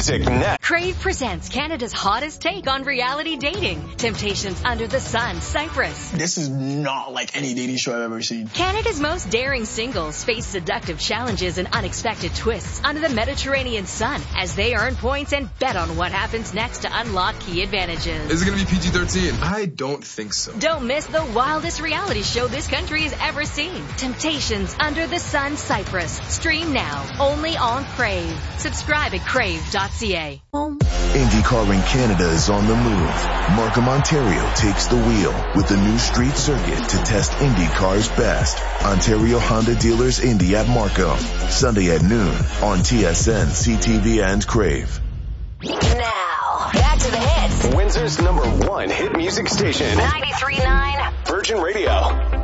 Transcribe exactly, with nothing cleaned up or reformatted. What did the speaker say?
music next. Crave presents Canada's hottest take on reality dating. Temptations Under the Sun, Cyprus. This is not like any dating show I've ever seen. Canada's most daring singles face seductive challenges and unexpected twists under the Mediterranean sun as they earn points and bet on what happens next to unlock key advantages. Is it going to be P G thirteen? I don't think so. Don't miss the wildest reality show this country has ever seen. Temptations Under the Sun, Cyprus. Stream now, only on Crave. Subscribe at crave dot c a. IndyCar in Canada is on the move. Markham, Ontario takes the wheel with the new street circuit to test IndyCar's best. Ontario Honda Dealers Indy at Markham. Sunday at noon on T S N, C T V, and Crave. Now, back to the hits. Windsor's number one hit music station. ninety-three point nine Virgin Radio.